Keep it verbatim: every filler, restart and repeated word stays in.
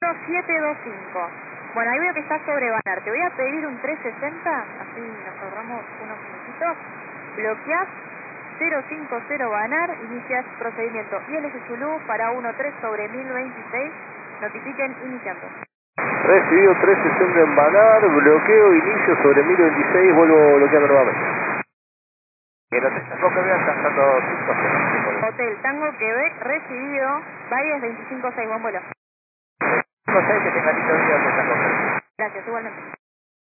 siete dos cinco. Bueno, ahí veo que está sobre Banar. Te voy a pedir un trescientos sesenta, así nos ahorramos unos minutitos. Bloqueás cero cinco cero Banar, inicias procedimiento. I L S Zulu para uno tres sobre mil veintiséis, notifiquen iniciando. Recibido trescientos sesenta en Banar, bloqueo, inicio sobre mil veintiséis, vuelvo bloqueando nuevamente. Y el hotel Tango Quebec alcanzando cinco cero. Hotel Tango Quebec, recibido, Valles veinticinco seis, buen vuelo. cinco seis, que tenga lindo día, Hotel Tango Quebec. Gracias, igualmente.